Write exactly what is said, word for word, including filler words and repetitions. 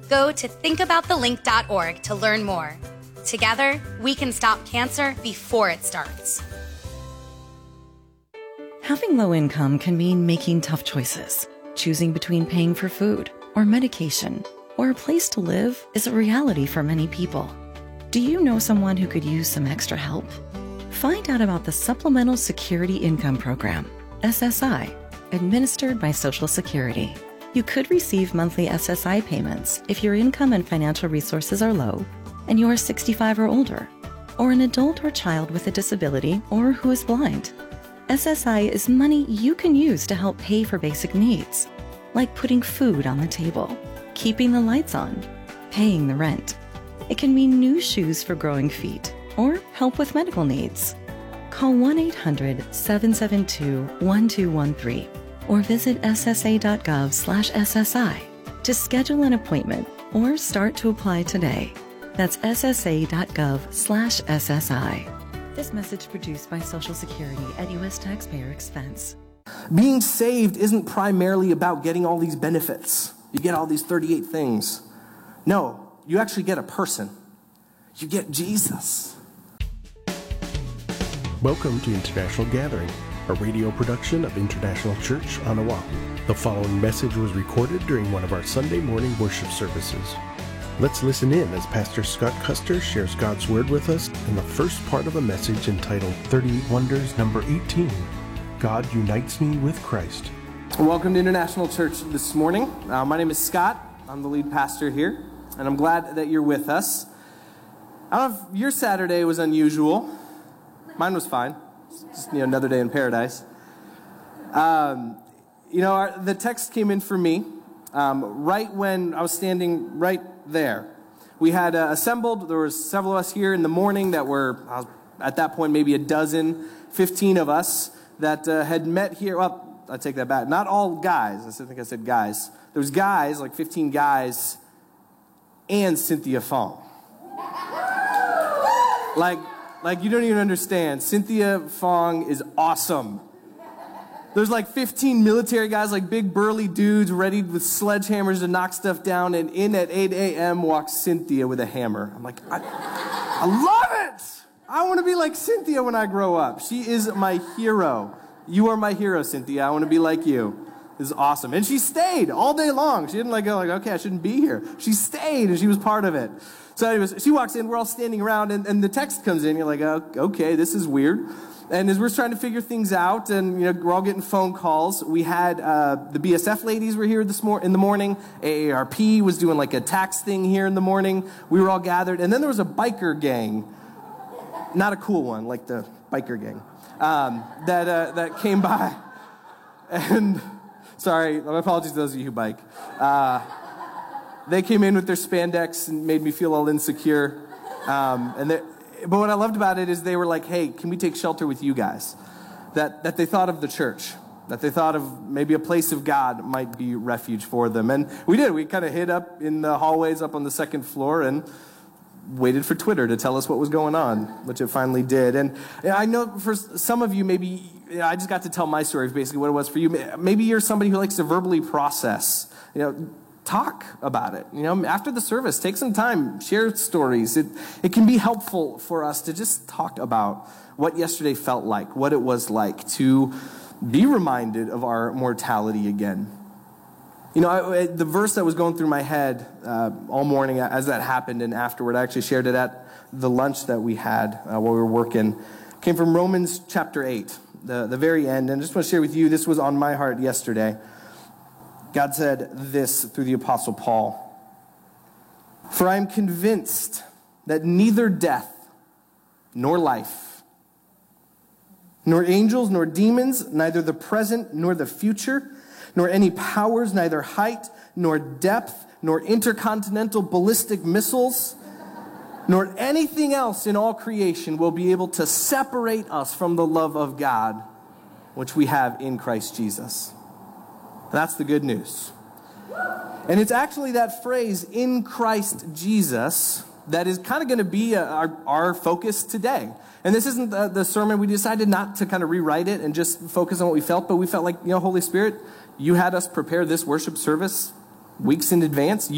Go to think about the link dot org to learn more. Together, we can stop cancer before it starts. Having low income can mean making tough choices. Choosing between paying for food or medication or a place to live is a reality for many people. Do you know someone who could use some extra help? Find out about the Supplemental Security Income Program, S S I, administered by Social Security. You could receive monthly S S I payments if your income and financial resources are low and you are sixty-five or older, or an adult or child with a disability or who is blind. S S I is money you can use to help pay for basic needs, like putting food on the table, keeping the lights on, paying the rent. It can mean new shoes for growing feet or help with medical needs. Call one eight hundred, seven seven two, one two one three or visit S S A dot gov slash S S I to schedule an appointment or start to apply today. That's S S A dot gov slash S S I. This message produced by Social Security at U S taxpayer expense. Being saved isn't primarily about getting all these benefits. You get all these thirty-eight things. No, you actually get a person. You get Jesus. Welcome to International Gathering, a radio production of International Church on Oahu. The following message was recorded during one of our Sunday morning worship services. Let's listen in as Pastor Scott Custer shares God's Word with us in the first part of a message entitled thirty-eight Wonders, number eighteen, God Unites Me with Christ. Welcome to International Church this morning. Uh, my name is Scott. I'm the lead pastor here, and I'm glad that you're with us. I don't know if your Saturday was unusual. Mine was fine. It's just, you know, another day in paradise. Um, you know, our, the text came in for me um, right when I was standing right there. We had uh, assembled. There were several of us here in the morning that were, uh, at that point, maybe a dozen, fifteen of us that uh, had met here. Well, I take that back. Not all guys. I think I said guys. There was guys, like fifteen guys, and Cynthia Fong. Like, like you don't even understand. Cynthia Fong is awesome. There's like fifteen military guys, like big burly dudes ready with sledgehammers to knock stuff down, and in at eight a.m. walks Cynthia with a hammer. I'm like, I, I love it! I want to be like Cynthia when I grow up. She is my hero. You are my hero, Cynthia. I want to be like you. This is awesome. And she stayed all day long. She didn't like go like, okay, I shouldn't be here. She stayed, and she was part of it. So anyways, she walks in, we're all standing around, and, and the text comes in. You're like, oh, okay, this is weird. And as we're trying to figure things out, and you know, we're all getting phone calls. We had uh, the B S F ladies were here this mor- in the morning. A A R P was doing like a tax thing here in the morning. We were all gathered. And then there was a biker gang. Not a cool one, like the biker gang. Um, that uh, that came by. And, sorry, my apologies to those of you who bike. Uh, they came in with their spandex and made me feel all insecure. Um, and they, but what I loved about it is they were like, hey, can we take shelter with you guys? That, that they thought of the church. That they thought of maybe a place of God might be refuge for them. And we did. We kind of hid up in the hallways up on the second floor and waited for Twitter to tell us what was going on, which it finally did. And I know for some of you, maybe, I just got to tell my story of basically what it was for you. Maybe you're somebody who likes to verbally process, you know, talk about it. You know, after the service, take some time, share stories. It, it can be helpful for us to just talk about what yesterday felt like, what it was like to be reminded of our mortality again. You know, I, the verse that was going through my head uh, all morning as that happened and afterward, I actually shared it at the lunch that we had uh, while we were working, came from Romans chapter eight, the, the very end. And I just want to share with you, this was on my heart yesterday. God said this through the Apostle Paul. For I am convinced that neither death nor life, nor angels nor demons, neither the present nor the future, nor any powers, neither height nor depth, nor intercontinental ballistic missiles, nor anything else in all creation will be able to separate us from the love of God, which we have in Christ Jesus. That's the good news. And it's actually that phrase, in Christ Jesus, that is kind of going to be a, our, our focus today. And this isn't the, the sermon. We decided not to kind of rewrite it and just focus on what we felt, but we felt like, you know, Holy Spirit, you had us prepare this worship service weeks in advance.